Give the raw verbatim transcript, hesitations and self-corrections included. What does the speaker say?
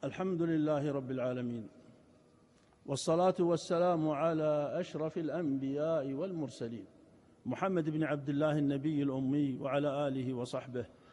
الحمد لله رب العالمين، والصلاة والسلام على أشرف الأنبياء والمرسلين محمد بن عبد الله النبي الأمي وعلى آله وصحبه